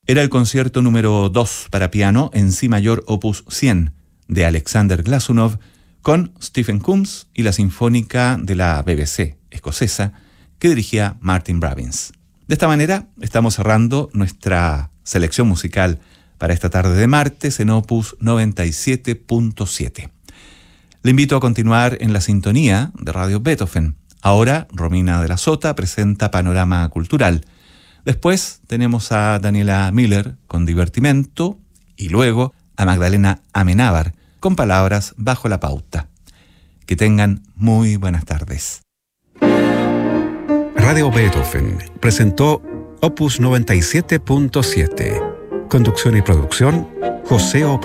Era el concierto número 2 para piano en Si mayor opus 100 de Alexander Glazunov con Stephen Coombs y la Sinfónica de la BBC escocesa que dirigía Martin Brabbins. De esta manera estamos cerrando nuestra selección musical para esta tarde de martes en opus 97.7. Le invito a continuar en la sintonía de Radio Beethoven. Ahora Romina de la Sota presenta Panorama Cultural. Después tenemos a Daniela Miller con Divertimento y luego a Magdalena Amenábar con Palabras bajo la pauta. Que tengan muy buenas tardes. Radio Beethoven presentó Opus 97.7. Conducción y producción, José O.